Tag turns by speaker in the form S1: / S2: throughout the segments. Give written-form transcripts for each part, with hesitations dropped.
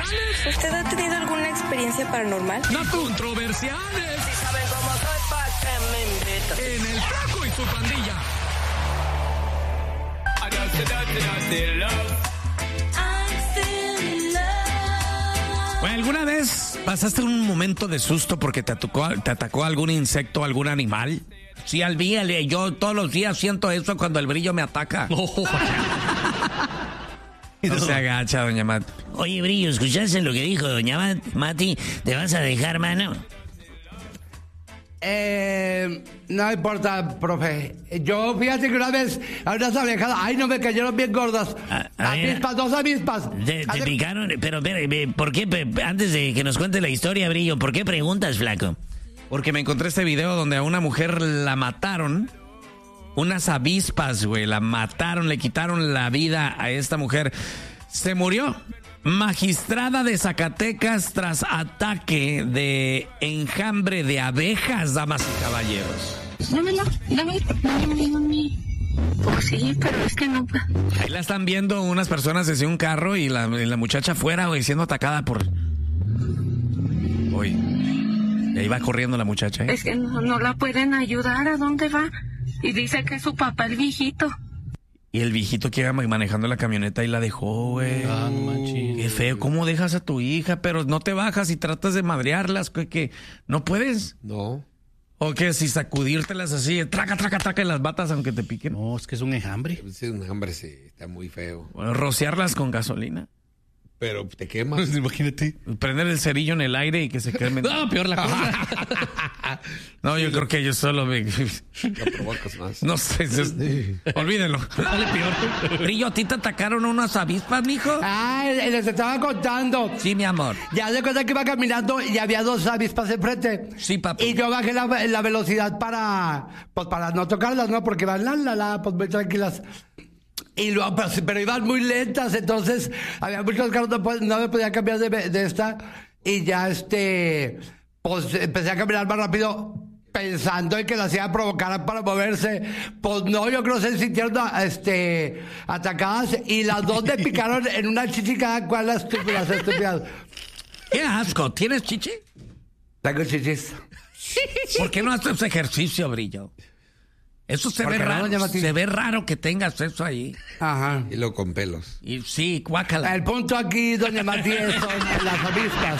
S1: controversiales.
S2: ¿Usted ha tenido alguna experiencia paranormal?
S1: No controversiales.
S3: Si saben cómo soy, ¿pa' qué me invitan?
S1: En el Flaco y su pandilla. Bueno, ¿alguna vez pasaste un momento de susto porque te atacó algún insecto, algún animal? Sí, yo todos los días siento eso cuando el brillo me ataca. No se agacha, doña Mati.
S4: Oye, Brillo, ¿escuchaste lo que dijo doña Mati? ¿Te vas a dejar, mano?
S5: No importa, profe. Yo, fíjate que una vez a unas abejas, ay, no, me cayeron bien gordas. Avispas, 2 avispas.
S4: ¿Te picaron? Pero, ¿por qué? Antes de que nos cuente la historia, Brillo, ¿por qué preguntas, flaco?
S1: Porque me encontré este video donde a una mujer la mataron. Unas avispas, güey, la mataron, le quitaron la vida a esta mujer. Se murió. Magistrada de Zacatecas tras ataque de enjambre de abejas, damas y caballeros.
S6: Dámela. Pues sí, pero es que no.
S1: Ahí la están viendo unas personas desde un carro y la muchacha afuera, güey, siendo atacada por... Uy, y ahí va corriendo la muchacha, ¿eh?
S6: Es que no la pueden ayudar. ¿A dónde va? Y dice que es su papá, el viejito.
S1: Y el viejito que iba manejando la camioneta y la dejó, güey.
S7: Ah, no manches.
S1: Qué feo. ¿Cómo dejas a tu hija? Pero no te bajas y tratas de madrearlas. ¿Que no puedes?
S7: No.
S1: ¿O qué? Si sacudírtelas así, traca y las batas aunque te piquen.
S7: No, es que es un enjambre.
S8: Es un enjambre, sí. Está muy feo.
S1: Bueno, rociarlas con gasolina.
S8: Pero te quemas.
S7: Imagínate.
S1: Prender el cerillo en el aire y que se quemen.
S7: No, peor la cosa.
S1: No, yo creo que yo solo me...
S8: Lo provocas más.
S1: No sé. Olvídenlo.
S7: Dale peor.
S1: Brillo, ¿a ti te atacaron unas avispas, mijo?
S5: Ay, les estaba contando.
S1: Sí, mi amor.
S5: Ya de cuenta que iba caminando y había 2 avispas enfrente.
S1: Sí, papi.
S5: Y yo bajé la velocidad para no tocarlas, ¿no? Porque van pues muy tranquilas. Y luego, pero iban muy lentas, entonces había muchos carros, no me podía cambiar de esta. Y ya pues empecé a caminar más rápido pensando en que las iba a provocar para moverse. Pues no, yo creo que se sintieron atacadas y las 2 me picaron en una chichi cada cual, las estúpidas.
S1: ¡Qué asco! ¿Tienes chichi?
S5: Tengo chichis.
S1: ¿Por qué no haces ejercicio, Brillo? Eso se ve raro. Se ve raro que tengas eso ahí.
S5: Ajá.
S8: Y lo con pelos.
S1: Y sí, guácala.
S5: El punto aquí, doña Matías, son las avispas.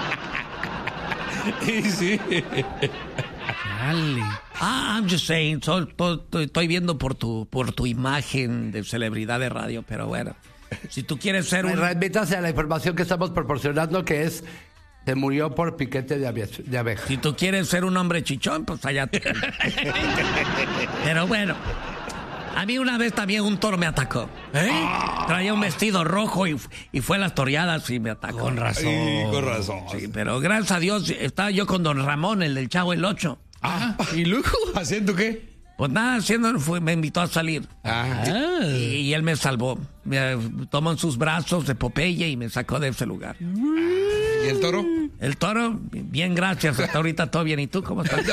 S7: Sí. Dale.
S1: I'm just saying. Estoy viendo por tu imagen de celebridad de radio, pero bueno. Si tú quieres ser
S5: Remítase a la información que estamos proporcionando, que es... Se murió por piquete de abeja.
S1: Si tú quieres ser un hombre chichón, pues allá te... Pero bueno, a mí una vez también un toro me atacó. Traía un vestido rojo y fue a las toreadas y me atacó.
S7: Con razón.
S8: Sí, con razón.
S1: Sí, pero gracias a Dios estaba yo con don Ramón, el del Chavo el 8.
S7: ¿Y luego? ¿Haciendo qué?
S1: Pues nada, me invitó a salir. Y él me salvó. Me tomó en sus brazos de Popeye y me sacó de ese lugar.
S8: ¿Y el toro?
S1: El toro, bien, gracias. Hasta ahorita todo bien. ¿Y tú cómo estás?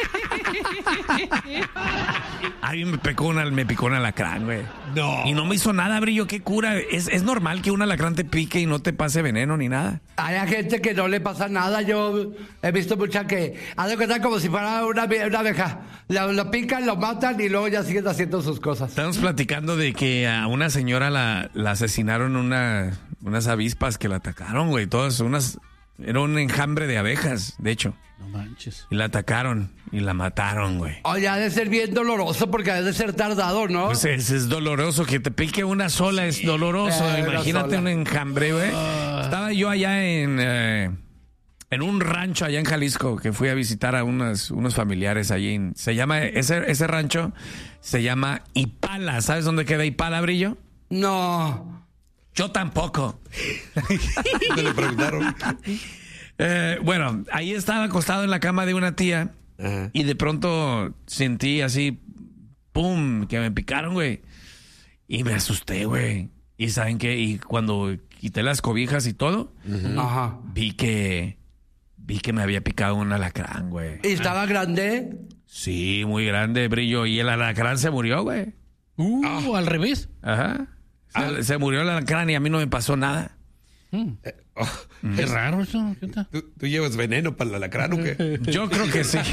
S1: A mí me picó un alacrán, güey.
S8: No.
S1: Y no me hizo nada, Brillo. ¿Qué cura? ¿Es normal que un alacrán te pique y no te pase veneno ni nada?
S5: Hay gente que no le pasa nada. Yo he visto mucha que hace cuenta como si fuera una abeja. Lo pican, lo matan y luego ya siguen haciendo sus cosas.
S1: Estamos platicando de que a una señora la asesinaron unas avispas que la atacaron, güey. Era un enjambre de abejas, de hecho.
S7: No manches.
S1: Y la atacaron y la mataron, güey.
S5: Oye, ha de ser bien doloroso porque ha de ser tardado, ¿no?
S1: Pues es doloroso. Que te pique una sola es doloroso. Imagínate un enjambre, güey. Estaba yo allá en un rancho allá en Jalisco que fui a visitar a unos familiares allí. Ese rancho se llama Ipala. ¿Sabes dónde queda Ipala, Brillo?
S5: No.
S1: Yo tampoco.
S8: ¿Te le preguntaron?
S1: Bueno, ahí estaba acostado en la cama de una tía.
S8: Ajá.
S1: Y de pronto sentí así, pum, que me picaron, güey. Y me asusté, güey. Y ¿saben qué? Y cuando quité las cobijas y todo,
S5: Ajá.
S1: vi que me había picado un alacrán, güey.
S5: ¿Y estaba grande?
S1: Sí, muy grande, Brillo. Y el alacrán se murió, güey.
S7: Al revés.
S1: Ajá. Se murió el alacrán y a mí no me pasó nada.
S7: Qué raro eso. ¿Qué onda?
S8: ¿Tú llevas veneno para el alacrán o qué?
S1: Yo creo que sí.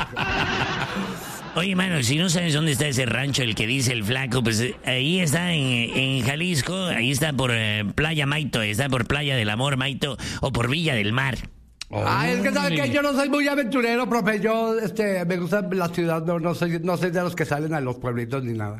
S4: Oye, mano, si no sabes dónde está ese rancho, el que dice el flaco, pues ahí está en Jalisco, ahí está por Playa Maito, está por Playa del Amor Maito o por Villa del Mar.
S5: Es que sabe que yo no soy muy aventurero, profe. Yo me gusta la ciudad, no soy de los que salen a los pueblitos ni nada.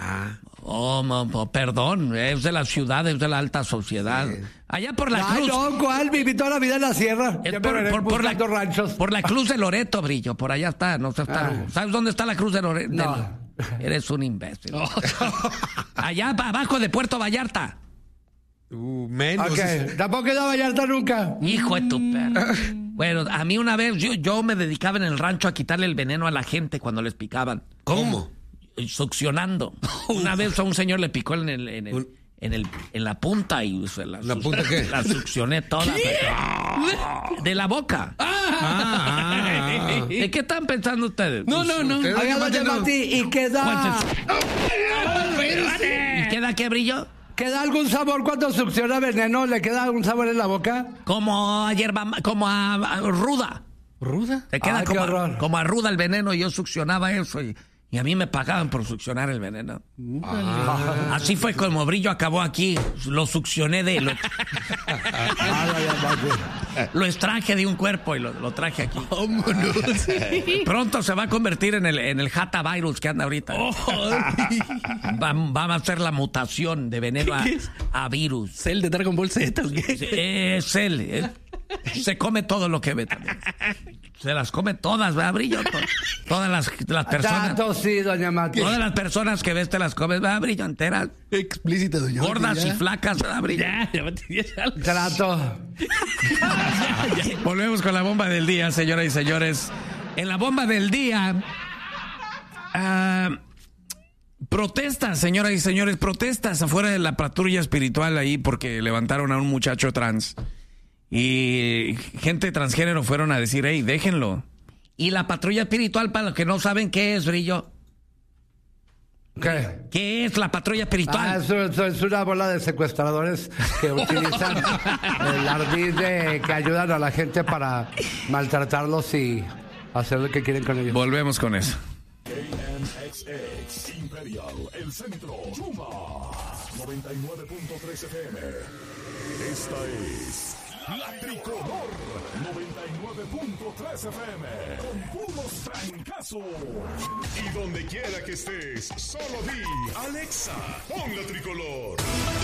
S1: Perdón, es de la ciudad, es de la alta sociedad. Sí. Allá por la Cruz.
S5: No, ¿cuál? Viví toda la vida en la sierra.
S1: Por la Cruz de Loreto, Brillo. Por allá está, no se está. ¿Sabes dónde está la Cruz de Loreto?
S5: No.
S1: Eres un imbécil. No. Allá abajo de Puerto Vallarta.
S8: Menos.
S5: Okay. Tampoco he ido a Vallarta nunca.
S1: Hijo de tu perro. Bueno, a mí una vez yo me dedicaba en el rancho a quitarle el veneno a la gente cuando les picaban.
S8: ¿Cómo?
S1: Succionando. Una vez a un señor le picó en la punta y
S8: ¿La punta qué?
S1: La succioné toda. De la boca. ¿De qué están pensando ustedes?
S7: No.
S5: ¿Y queda?
S1: ¿Y queda qué, Brillo?
S5: ¿Queda algún sabor cuando succiona veneno? ¿Le queda algún sabor en la boca?
S1: Como a ruda.
S7: ¿Ruda?
S1: Te queda como a ruda el veneno. Yo succionaba eso y a mí me pagaban por succionar el veneno. Así fue como Brillo acabó aquí. Lo succioné lo extraje de un cuerpo y lo traje aquí. Pronto se va a convertir en el Hata virus que anda ahorita. Va a hacer la mutación de veneno a virus.
S7: ¿Cell de Dragon Ball Z o qué?
S1: Es Cell. Se come todo lo que ve también. Se las come todas, ¿verdad, Brillo? Todas las personas.
S5: Tanto sí, doña Mati.
S1: Todas las personas que ves te las comes, ¿verdad, Brillo? Enteras.
S7: Explícita, doña Mati.
S1: Gordas y flacas, ¿verdad, Brillo?
S5: Trato.
S1: Volvemos con la bomba del día, señoras y señores. En la bomba del día, protestas, señoras y señores, protestas afuera de la patrulla espiritual ahí porque levantaron a un muchacho trans. Y gente transgénero fueron a decir, hey, déjenlo. Y la patrulla espiritual, para los que no saben qué es, Brillo.
S5: ¿Qué?
S1: ¿Qué es la patrulla espiritual?
S5: Es una bola de secuestradores que utilizan el ardid que ayudan a la gente para maltratarlos y hacer lo que quieren con ellos.
S1: Volvemos con eso.
S9: KNXX Imperial, el centro, Chuma, 99.3 FM. Esta es La Tricolor, 99.3 FM, con puros trancazos. Y donde quiera que estés, solo di, Alexa, pon La Tricolor.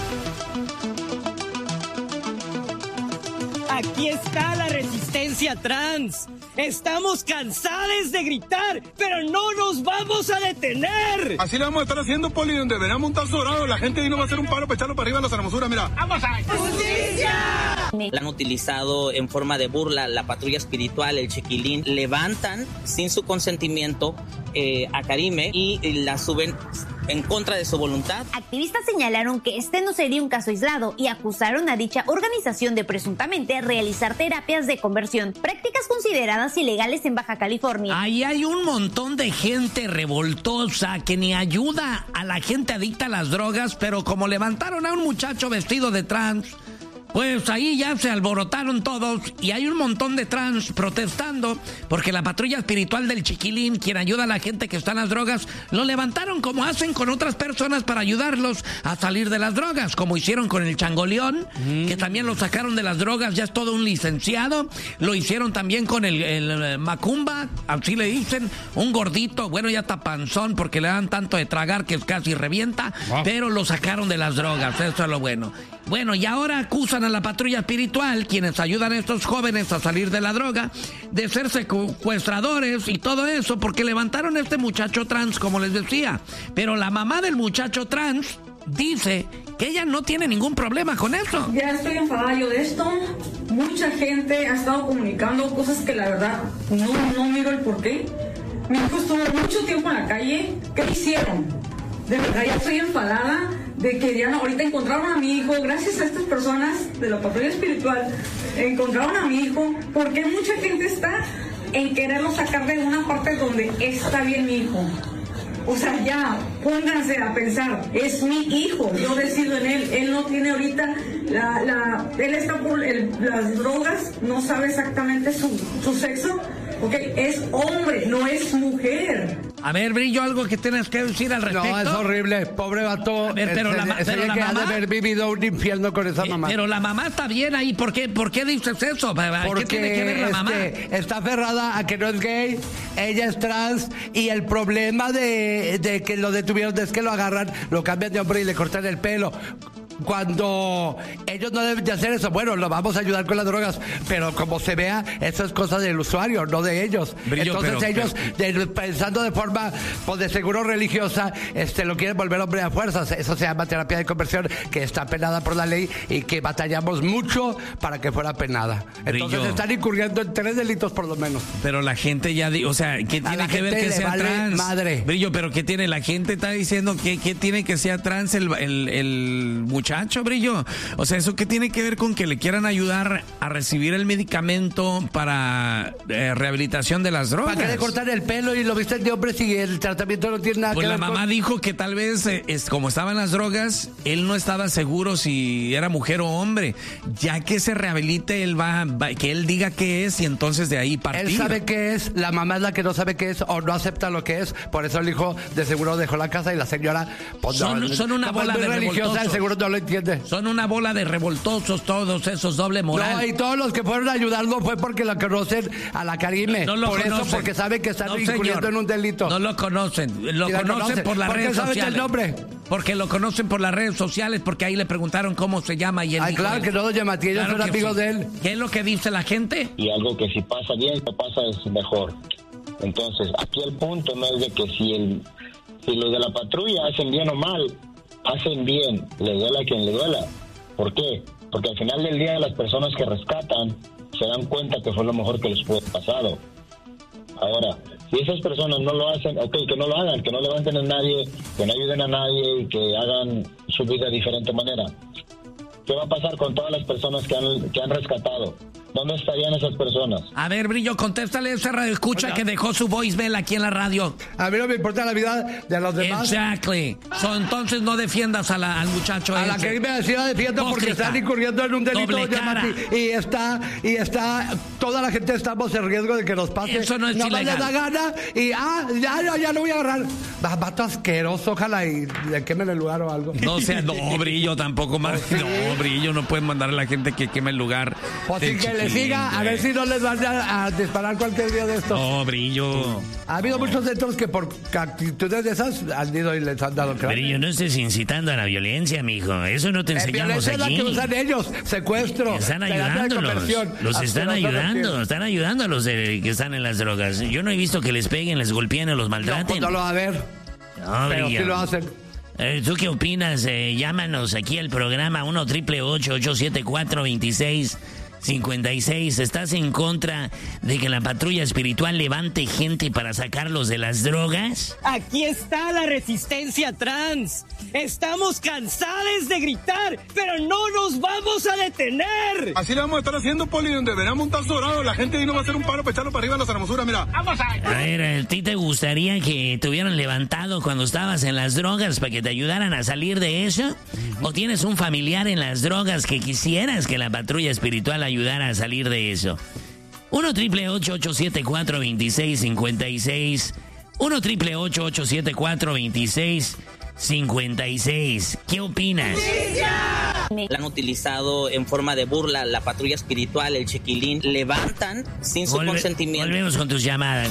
S10: Aquí está la resistencia trans. Estamos cansados de gritar, pero no nos vamos a detener.
S11: Así lo vamos a estar haciendo, Poli, donde verán un tazo dorado. La gente ahí no va a hacer un paro para echarlo para arriba a la zaramosura, mira. ¡Vamos a
S10: ¡justicia!
S12: La han utilizado en forma de burla, la patrulla espiritual, el chiquilín. Levantan sin su consentimiento a Karime y la suben en contra de su voluntad.
S13: Activistas señalaron que este no sería un caso aislado y acusaron a dicha organización de presuntamente realizar terapias de conversión, prácticas consideradas ilegales en Baja California.
S1: Ahí hay un montón de gente revoltosa que ni ayuda a la gente adicta a las drogas, pero como levantaron a un muchacho vestido de trans, pues ahí ya se alborotaron todos y hay un montón de trans protestando porque la patrulla espiritual del chiquilín, quien ayuda a la gente que está en las drogas, lo levantaron como hacen con otras personas para ayudarlos a salir de las drogas, como hicieron con el Changoleón, que también lo sacaron de las drogas, ya es todo un licenciado. Lo hicieron también con el Macumba, así le dicen, un gordito, bueno, ya está panzón porque le dan tanto de tragar que casi revienta, pero lo sacaron de las drogas, eso es lo bueno. Bueno, y ahora acusan a la patrulla espiritual, quienes ayudan a estos jóvenes a salir de la droga, de ser secuestradores y todo eso, porque levantaron a este muchacho trans, como les decía. Pero la mamá del muchacho trans dice que ella no tiene ningún problema con eso.
S6: Ya estoy enfadada yo de esto. Mucha gente ha estado comunicando cosas que la verdad no miro el porqué. Mi hijo estuvo mucho tiempo en la calle. ¿Qué hicieron? De verdad ya estoy enfadada de que ya ahorita encontraron a mi hijo, gracias a estas personas de la patrulla espiritual, encontraron a mi hijo, porque mucha gente está en quererlo sacar de una parte donde está bien mi hijo. O sea, ya, pónganse a pensar, es mi hijo, yo decido en él no tiene ahorita, él está por las drogas, no sabe exactamente su sexo, ok, es hombre, no es mujer.
S1: A ver, Brillo, algo que tienes que decir al respecto.
S5: No, es horrible, pobre vato.
S1: A ver, pero la mamá
S5: ha de haber vivido un infierno con esa mamá.
S1: Pero la mamá está bien ahí, ¿por qué dices eso?
S5: Porque
S1: ¿qué tiene que ver la mamá?
S5: Está aferrada a que no es gay, ella es trans, y el problema de que lo detuvieron es que lo agarran, lo cambian de hombre y le cortan el pelo. Cuando ellos no deben de hacer eso, bueno, lo vamos a ayudar con las drogas, pero como se vea, eso es cosa del usuario, no de ellos.
S1: Brillo,
S5: entonces pensando de forma, pues de seguro religiosa, lo quieren volver hombre a fuerzas. Eso se llama terapia de conversión, que está penada por la ley y que batallamos mucho para que fuera penada. Entonces
S1: Brillo,
S5: están incurriendo en 3 delitos por lo menos.
S1: Pero la gente ya, o sea, ¿qué tiene que ver que sea trans?
S5: Madre.
S1: Brillo, pero ¿qué tiene? La gente está diciendo que tiene que sea trans el muchacho, Brillo. O sea, ¿eso qué tiene que ver con que le quieran ayudar a recibir el medicamento para rehabilitación de las drogas?
S5: ¿Para qué le cortan el pelo y lo visten de hombre si el tratamiento no tiene nada
S1: pues
S5: que ver?
S1: Pues la mamá dijo que tal vez, como estaban las drogas, él no estaba seguro si era mujer o hombre. Ya que se rehabilite, él va que él diga qué es y entonces de ahí partir.
S5: Él sabe qué es, la mamá es la que no sabe qué es o no acepta lo que es. Por eso el hijo de seguro dejó la casa y la señora... Pues,
S1: son una bola de
S5: religiosa, el seguro no lo entiende.
S1: Son una bola de revoltosos todos esos, doble moral.
S5: No, y todos los que fueron a ayudarlo fue porque la conocen a la Karime.
S1: No lo
S5: por
S1: conocen.
S5: Eso, porque saben que están incurriendo
S1: señor,
S5: en un delito.
S1: No lo conocen. Lo conocen por las redes sociales. ¿Por qué saben el nombre? Porque lo conocen por las redes sociales, porque ahí le preguntaron cómo se llama y él dijo,
S5: claro que no lo llama, ellos son amigos de él.
S1: ¿Qué es lo que dice la gente?
S14: Y algo que si pasa bien, si pasa es mejor. Entonces, aquí el punto no es de que si los de la patrulla hacen bien o mal, hacen bien, le duela a quien le duela. ¿Por qué? Porque al final del día las personas que rescatan se dan cuenta que fue lo mejor que les pudo haber pasado. Ahora, si esas personas no lo hacen, ok, que no lo hagan, que no levanten a nadie, que no ayuden a nadie y que hagan su vida de diferente manera. ¿Qué va a pasar con todas las personas que han rescatado? ¿Dónde estarían esas personas?
S1: A ver, Brillo, contéstale a ese radio escucha que dejó su voicemail aquí en la radio.
S5: A mí no me importa la vida de los demás.
S1: Exactly. Entonces no defiendas al muchacho
S5: a la que me decía defiendo porque están incurriendo en un delito y está toda la gente estamos en riesgo de que nos pase.
S1: Eso no es
S5: ilegal.
S1: ilegal.
S5: Le da gana y ya lo voy a agarrar. Vato asqueroso, ojalá y le quemen el lugar o algo.
S1: No, Brillo tampoco más.
S5: ¿Sí?
S1: No, Brillo, no pueden mandar a la gente que queme el lugar.
S5: Pues sí, que le siga, a ver si no les van a disparar cualquier día de estos.
S1: No, Brillo.
S5: Ha habido muchos centros que por actitudes de esas han ido y les han dado cráneo.
S4: Brillo, no estés incitando a la violencia, mijo. Eso no te enseñamos aquí.
S5: Es la que usan ellos, secuestro.
S4: Están ayudándolos. Los están ayudando. Están ayudando a los que están en las drogas. Yo no he visto que les peguen, les golpeen o los maltraten.
S5: No, pues no lo va a ver.
S4: No,
S5: pero
S4: Brillo.
S5: sí lo hacen.
S4: ¿Tú qué opinas? Llámanos aquí al programa 1-888-874-2656. ¿Estás en contra de que la patrulla espiritual levante gente para sacarlos de las drogas?
S10: Aquí está la resistencia trans. Estamos cansados de gritar, pero no nos vamos a detener.
S11: Así le vamos a estar haciendo, Poli, donde verán montar sobrado. La gente ahí no va a hacer un paro para echarlo para arriba a las hermosuras, mira. ¡Vamos a
S4: ver, ¿a ti te gustaría que te hubieran levantado cuando estabas en las drogas para que te ayudaran a salir de eso? ¿O tienes un familiar en las drogas que quisieras que la patrulla espiritual ayudara a salir de eso? 1-888-874-2656. 1-888-874-2656. ¿Qué opinas?
S12: La han utilizado en forma de burla la patrulla espiritual, el chiquilín. Levantan sin su consentimiento.
S4: Volvemos con tus llamadas.